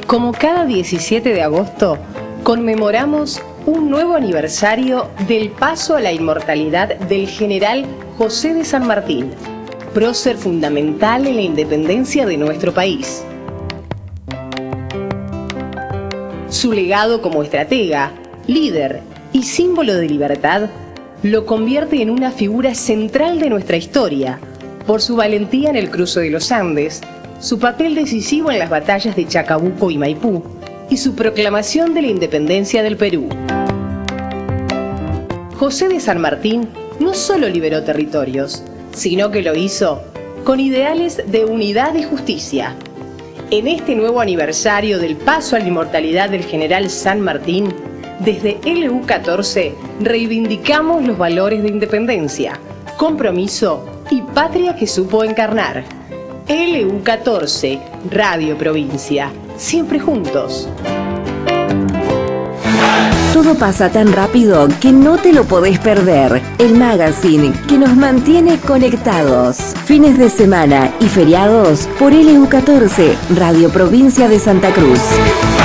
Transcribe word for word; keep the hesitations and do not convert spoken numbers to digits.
Como cada diecisiete de agosto, conmemoramos un nuevo aniversario del paso a la inmortalidad del general José de San Martín, prócer fundamental en la independencia de nuestro país. Su legado como estratega, líder y símbolo de libertad lo convierte en una figura central de nuestra historia por su valentía en el cruce de los Andes, su papel decisivo en las batallas de Chacabuco y Maipú y su proclamación de la independencia del Perú. José de San Martín no solo liberó territorios, sino que lo hizo con ideales de unidad y justicia. En este nuevo aniversario del paso a la inmortalidad del general San Martín, desde L U catorce reivindicamos los valores de independencia, compromiso y patria que supo encarnar. L U catorce, Radio Provincia, siempre juntos. Todo pasa tan rápido que no te lo podés perder. El magazine que nos mantiene conectados. Fines de semana y feriados por L U catorce, Radio Provincia de Santa Cruz.